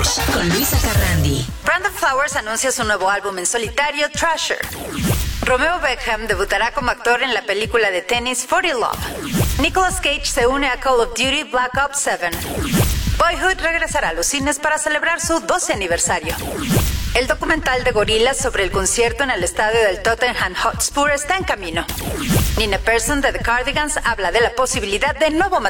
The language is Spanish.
Flash con Luisa Carrandi. Brandon Flowers anuncia su nuevo álbum en solitario, Thrasher. Romeo Beckham debutará como actor en la película de tenis 40 Love. Nicolas Cage se une a Call of Duty Black Ops 7. Boyhood regresará a los cines para celebrar su 12 aniversario. El documental de Gorillaz sobre el concierto en el estadio del Tottenham Hotspur está en camino. Nina Persson de The Cardigans habla de la posibilidad de nuevo matrimonio